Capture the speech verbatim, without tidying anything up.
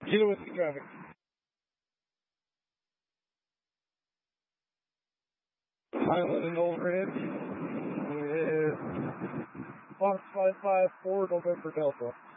Kilo Whiskey traffic. Highland and Old Ridge with Fox five five four November Delta.